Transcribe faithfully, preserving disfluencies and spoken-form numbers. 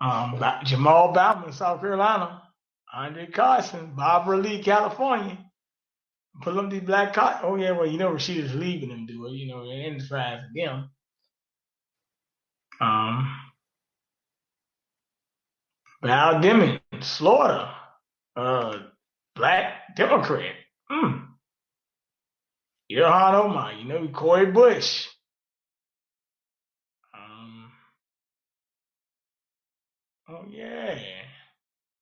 Um, Ba- Jamal Bauman, South Carolina. Andre Carson, Barbara Lee, California. Put them these black cops. Oh yeah, well you know Rashida's leaving them, do it. You know, and it's fine for them. Um, Val Demings, Florida. Uh, Black Democrat. Mm. Ilhan Omar, you know, Corey Bush. Um, oh yeah.